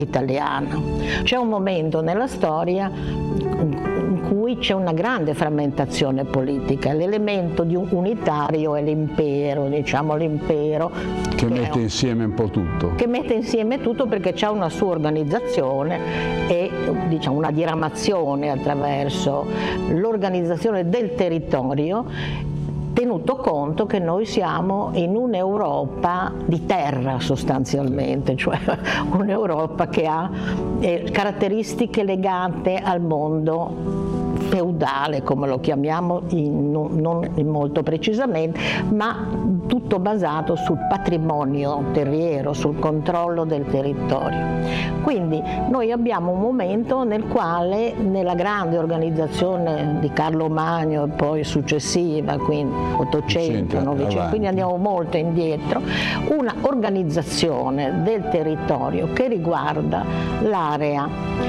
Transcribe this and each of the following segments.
italiana. C'è un momento nella storia in cui c'è una grande frammentazione politica, l'elemento di un unitario è l'impero, diciamo l'impero che mette insieme un po' tutto. Che mette insieme tutto perché c'è una sua organizzazione e diciamo una diramazione attraverso l'organizzazione del territorio, tenuto conto che noi siamo in un'Europa di terra sostanzialmente, cioè un'Europa che ha caratteristiche legate al mondo feudale, come lo chiamiamo, non molto precisamente, ma tutto basato sul patrimonio terriero, sul controllo del territorio. Quindi noi abbiamo un momento nel quale nella grande organizzazione di Carlo Magno e poi successiva, quindi 800, 900, quindi andiamo molto indietro, una organizzazione del territorio che riguarda l'area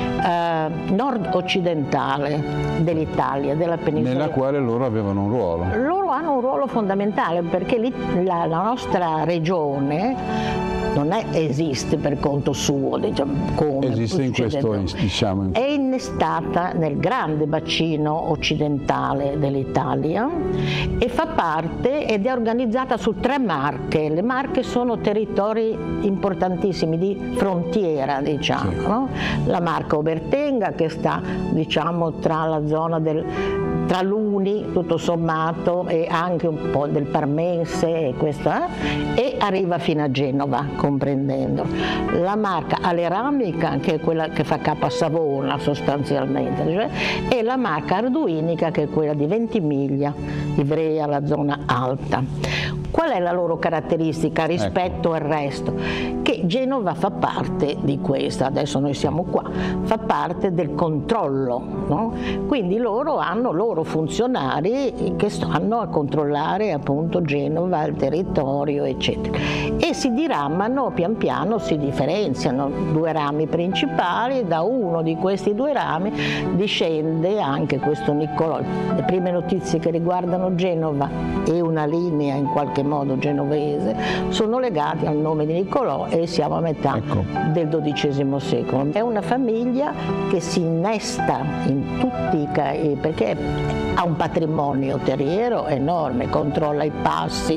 nord-occidentale dell'Italia, della penisola. Nella quale loro avevano un ruolo. Loro hanno un ruolo fondamentale perché la nostra regione non esiste per conto suo, diciamo, come esiste in questo, diciamo. È innestata nel grande bacino occidentale dell'Italia e fa parte ed è organizzata su 3 Marche. Le Marche sono territori importantissimi di frontiera, diciamo, sì. No? La Marca Obertenga che sta, diciamo, tra la zona tra l'Uni, tutto sommato, e anche un po' del Parmense e arriva fino a Genova, comprendendo. La Marca Aleramica, che è quella che fa capo a Savona sostanzialmente, cioè, e la Marca Arduinica, che è quella di Ventimiglia, Ivrea, la zona alta. Qual è la loro caratteristica rispetto al resto? Che Genova fa parte di questa, adesso noi siamo qua, fa parte del controllo, no? Quindi loro hanno loro funzionari che stanno a controllare appunto Genova, il territorio, eccetera. E si diramano, pian piano si differenziano 2 rami principali, da uno di questi 2 rami discende anche questo Niccolò. Le prime notizie che riguardano Genova e una linea in qualche modo genovese sono legati al nome di Niccolò e siamo a metà del XII secolo. È una famiglia che si innesta in tutti perché ha un patrimonio terriero enorme, controlla i passi,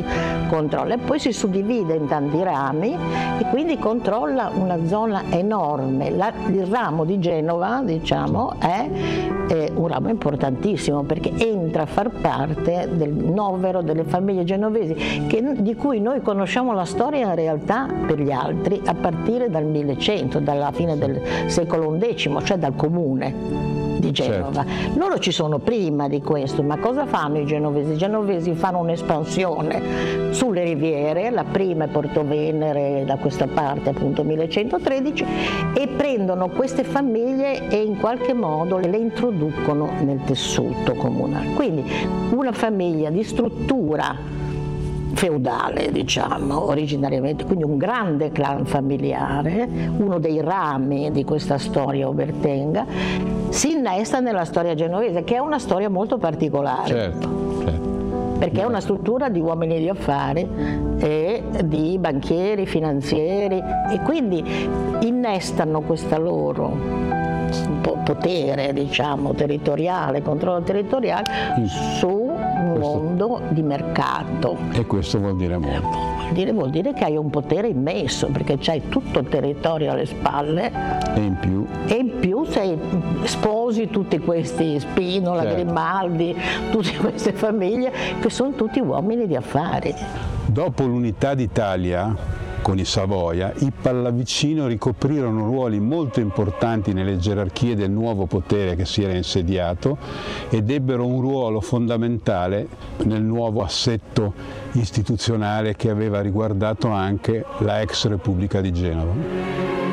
e poi si suddivide in tanti rami e quindi controlla una zona enorme. Il ramo di Genova, diciamo, è un ramo importantissimo perché entra a far parte del novero delle famiglie genovesi di cui noi conosciamo la storia in realtà per gli altri a partire dal 1100, dalla fine del secolo XI, cioè dal comune di Genova. Certo. Loro ci sono prima di questo, ma cosa fanno i genovesi? I genovesi fanno un'espansione sulle riviere, la prima è Portovenere, da questa parte appunto 1113, e prendono queste famiglie e in qualche modo le introducono nel tessuto comunale. Quindi una famiglia di struttura feudale, diciamo, originariamente, quindi un grande clan familiare, uno dei rami di questa storia obertenga, si innesta nella storia genovese, che è una storia molto particolare. Certo. Perché è una struttura di uomini di affari e di banchieri, finanzieri, e quindi innestano questa loro potere, diciamo, territoriale, controllo territoriale su un mondo di mercato. E questo vuol dire molto. Vuol dire che hai un potere immenso, perché c'hai tutto il territorio alle spalle e in più sposi tutti questi Spinola, certo. Grimaldi, tutte queste famiglie che sono tutti uomini di affari. Dopo l'unità d'Italia con i Savoia, i Pallavicino ricoprirono ruoli molto importanti nelle gerarchie del nuovo potere che si era insediato ed ebbero un ruolo fondamentale nel nuovo assetto istituzionale che aveva riguardato anche la ex Repubblica di Genova.